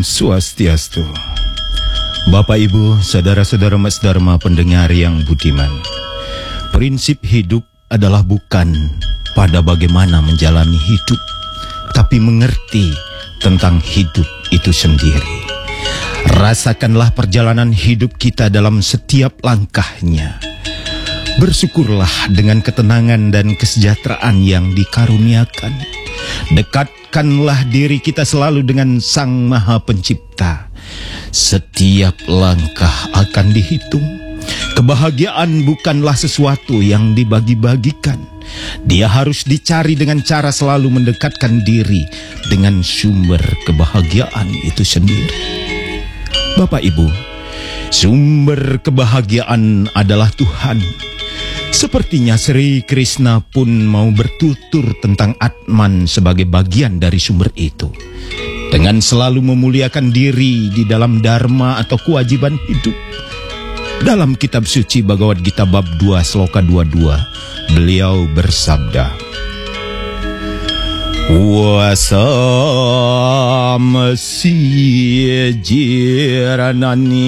Swastiastu. Bapak, Ibu, saudara-saudara Mas Dharma pendengar yang budiman. Prinsip hidup adalah bukan pada bagaimana menjalani hidup, tapi mengerti tentang hidup itu sendiri. Rasakanlah perjalanan hidup kita dalam setiap langkahnya. Bersyukurlah dengan ketenangan dan kesejahteraan yang dikaruniakan. Dekatkanlah diri kita selalu dengan Sang Maha Pencipta. Setiap langkah akan dihitung. Kebahagiaan bukanlah sesuatu yang dibagi-bagikan. Dia harus dicari dengan cara selalu mendekatkan diri dengan sumber kebahagiaan itu sendiri. Bapak, Ibu, sumber kebahagiaan adalah Tuhan. Sepertinya Sri Krishna pun mau bertutur tentang Atman sebagai bagian dari sumber itu. Dengan selalu memuliakan diri di dalam dharma atau kewajiban hidup. Dalam kitab suci Bhagavad Gita bab 2 sloka 22, beliau bersabda, Wasamasi jiranani